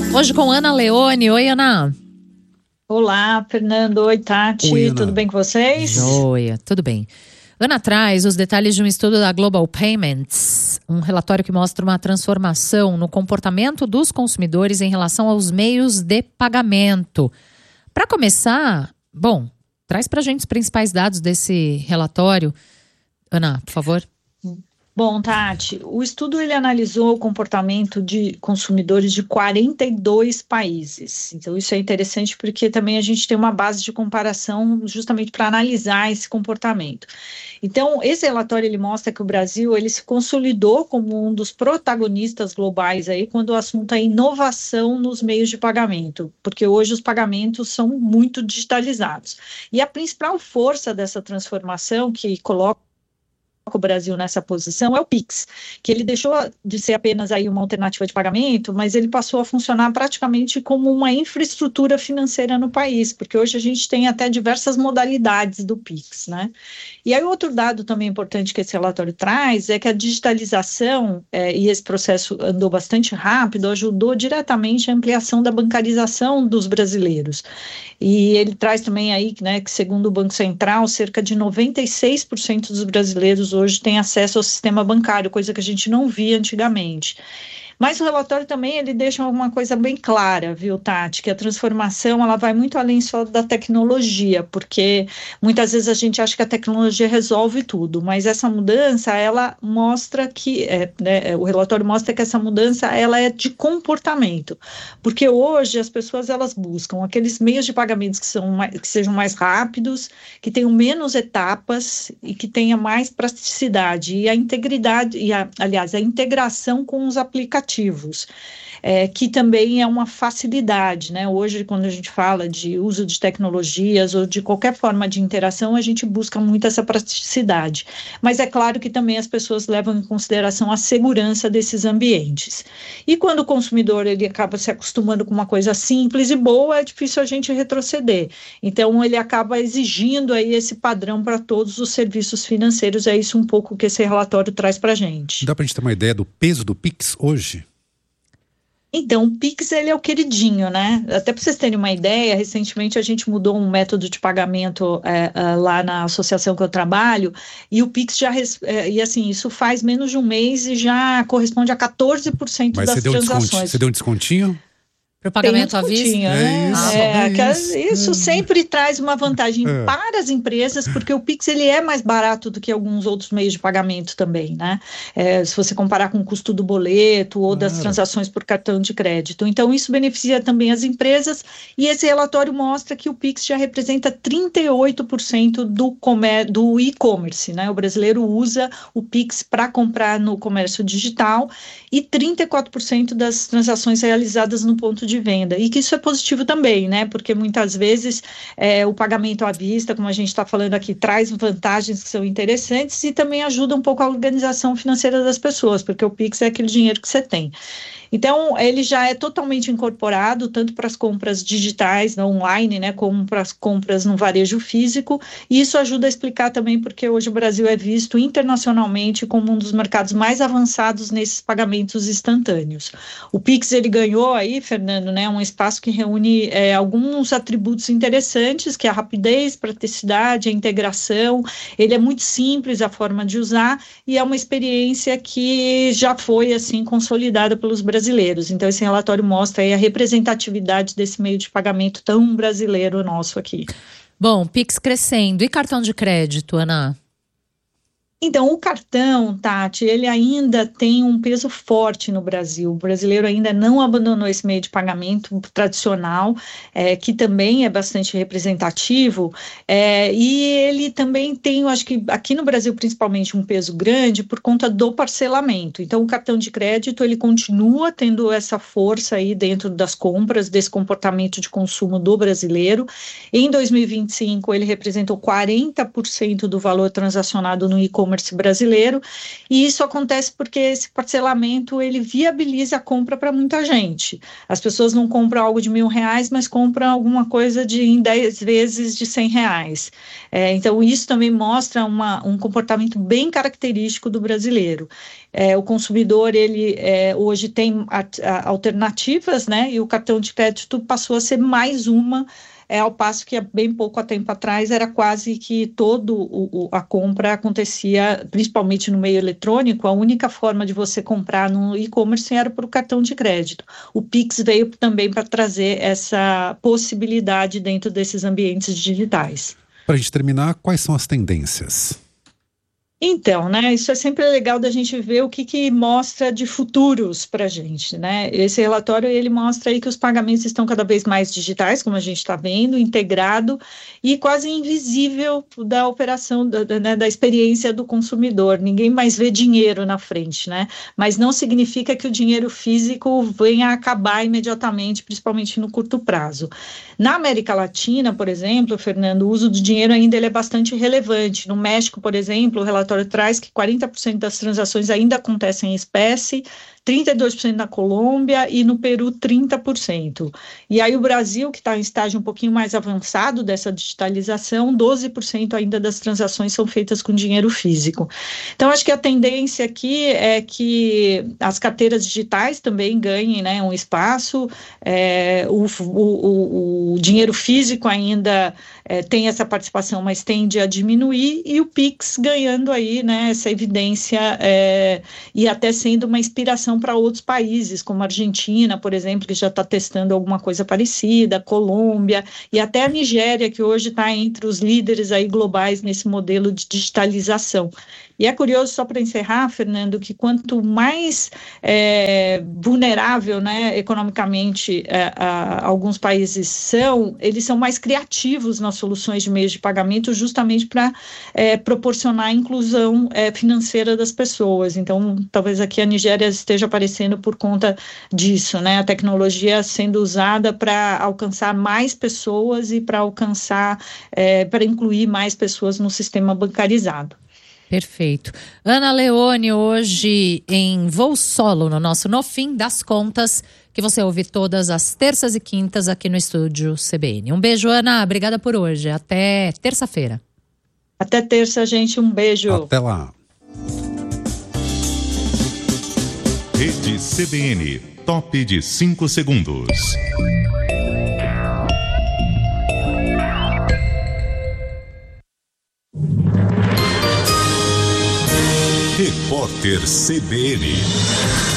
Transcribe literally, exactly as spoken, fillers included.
Hoje com Ana Leone. Oi, Ana. Olá, Fernando. Oi, Tati. Oi, tudo bem com vocês? Joia, tudo bem. Ana traz os detalhes de um estudo da Global Payments, um relatório que mostra uma transformação no comportamento dos consumidores em relação aos meios de pagamento. Para começar, bom, traz para a gente os principais dados desse relatório. Ana, por favor. Bom, Tati, o estudo ele analisou o comportamento de consumidores de quarenta e dois países. Então, isso é interessante porque também a gente tem uma base de comparação justamente para analisar esse comportamento. Então, esse relatório ele mostra que o Brasil ele se consolidou como um dos protagonistas globais aí quando o assunto é inovação nos meios de pagamento, porque hoje os pagamentos são muito digitalizados. E a principal força dessa transformação que coloca o Brasil nessa posição é o Pix, que ele deixou de ser apenas aí uma alternativa de pagamento, mas ele passou a funcionar praticamente como uma infraestrutura financeira no país, porque hoje a gente tem até diversas modalidades do Pix, né? E aí outro dado também importante que esse relatório traz é que a digitalização, é, e esse processo andou bastante rápido, ajudou diretamente a ampliação da bancarização dos brasileiros. E ele traz também aí, né, que segundo o Banco Central, cerca de noventa e seis por cento dos brasileiros hoje têm acesso ao sistema bancário, coisa que a gente não via antigamente. Mas o relatório também, ele deixa uma coisa bem clara, viu, Tati, que a transformação, ela vai muito além só da tecnologia, porque muitas vezes a gente acha que a tecnologia resolve tudo, mas essa mudança, ela mostra que, é, né, o relatório mostra que essa mudança, ela é de comportamento, porque hoje as pessoas, elas buscam aqueles meios de pagamentos que, são mais, que sejam mais rápidos, que tenham menos etapas e que tenha mais praticidade, e a integridade, e a, aliás, a integração com os aplicativos. É, que também é uma facilidade, né? Hoje, quando a gente fala de uso de tecnologias ou de qualquer forma de interação, a gente busca muito essa praticidade. Mas é claro que também as pessoas levam em consideração a segurança desses ambientes. E quando o consumidor ele acaba se acostumando com uma coisa simples e boa, é difícil a gente retroceder. Então, ele acaba exigindo aí esse padrão para todos os serviços financeiros. É isso um pouco que esse relatório traz para a gente. Dá para a gente ter uma ideia do peso do Pix hoje? Então, o Pix, ele é o queridinho, né? Até para vocês terem uma ideia, recentemente a gente mudou um método de pagamento é, é, lá na associação que eu trabalho, e o Pix já, é, e assim, isso faz menos de um mês e já corresponde a quatorze por cento Mas das você deu transações. Um você deu um descontinho? Para o pagamento à vista? Né? É isso, é, é isso. isso sempre traz uma vantagem é. para as empresas, porque o Pix ele é mais barato do que alguns outros meios de pagamento também, né? É, se você comparar com o custo do boleto ou claro. das transações por cartão de crédito. Então, isso beneficia também as empresas, e esse relatório mostra que o Pix já representa trinta e oito por cento do, comer, do e-commerce, né? O brasileiro usa o Pix para comprar no comércio digital, e trinta e quatro por cento das transações realizadas no ponto de de venda, e que isso é positivo também, né, porque muitas vezes é, o pagamento à vista, como a gente está falando aqui, traz vantagens que são interessantes e também ajuda um pouco a organização financeira das pessoas, porque o Pix é aquele dinheiro que você tem. Então, ele já é totalmente incorporado, tanto para as compras digitais, né, online, né, como para as compras no varejo físico, e isso ajuda a explicar também porque hoje o Brasil é visto internacionalmente como um dos mercados mais avançados nesses pagamentos instantâneos. O Pix, ele ganhou aí, Fernando, né, um espaço que reúne é, alguns atributos interessantes, que é a rapidez, praticidade, a integração, ele é muito simples a forma de usar, e é uma experiência que já foi, assim, consolidada pelos brasileiros. brasileiros. Então, esse relatório mostra aí a representatividade desse meio de pagamento tão brasileiro nosso aqui. Bom, Pix crescendo. E cartão de crédito, Ana? Então, o cartão, Tati, ele ainda tem um peso forte no Brasil. O brasileiro ainda não abandonou esse meio de pagamento tradicional, é, que também é bastante representativo, é, e ele também tem, eu acho que aqui no Brasil, principalmente, um peso grande por conta do parcelamento. Então, o cartão de crédito, ele continua tendo essa força aí dentro das compras, desse comportamento de consumo do brasileiro. Em dois mil e vinte e cinco, ele representou quarenta por cento do valor transacionado no e-commerce e-commerce brasileiro, e isso acontece porque esse parcelamento ele viabiliza a compra para muita gente. As pessoas não compram algo de mil reais, mas compram alguma coisa de em dez vezes de cem reais. É, então isso também mostra uma, um comportamento bem característico do brasileiro. É, o consumidor ele é, hoje tem a, a, alternativas, né? E o cartão de crédito passou a ser mais uma. É, ao passo que há bem pouco tempo atrás era quase que toda a compra acontecia, principalmente no meio eletrônico, a única forma de você comprar no e-commerce era por cartão de crédito. O Pix veio também para trazer essa possibilidade dentro desses ambientes digitais. Para a gente terminar, quais são as tendências? Então, né, isso é sempre legal da gente ver o que, que mostra de futuros para a gente, né? Esse relatório, ele mostra aí que os pagamentos estão cada vez mais digitais, como a gente está vendo, integrado e quase invisível da operação, da, né, da experiência do consumidor. Ninguém mais vê dinheiro na frente, né? Mas não significa que o dinheiro físico venha a acabar imediatamente, principalmente no curto prazo. Na América Latina, por exemplo, Fernando, o uso do dinheiro ainda ele é bastante relevante. No México, por exemplo, o relatório traz que quarenta por cento das transações ainda acontecem em espécie, trinta e dois por cento na Colômbia e no Peru trinta por cento. E aí o Brasil, que está em estágio um pouquinho mais avançado dessa digitalização, doze por cento ainda das transações são feitas com dinheiro físico. Então, acho que a tendência aqui é que as carteiras digitais também ganhem, né, um espaço, é, o, o, o dinheiro físico ainda é, tem essa participação, mas tende a diminuir, e o Pix ganhando aí, né, essa evidência é, e até sendo uma inspiração para outros países, como a Argentina, por exemplo, que já está testando alguma coisa parecida, Colômbia e até a Nigéria, que hoje está entre os líderes aí globais nesse modelo de digitalização. E é curioso, só para encerrar, Fernando, que quanto mais é, vulnerável, né, economicamente é, a, alguns países são, eles são mais criativos nas soluções de meios de pagamento, justamente para é, proporcionar a inclusão é, financeira das pessoas. Então, talvez aqui a Nigéria esteja aparecendo por conta disso, né, a tecnologia sendo usada para alcançar mais pessoas e para alcançar, é, para incluir mais pessoas no sistema bancarizado. Perfeito. Ana Leone, hoje em Voo Solo, no nosso No Fim das Contas, que você ouve todas as terças e quintas aqui no estúdio C B N. Um beijo, Ana. Obrigada por hoje. Até terça-feira. Até terça, gente. Um beijo. Até lá. Rede C B N. Top de cinco segundos. Repórter C B N.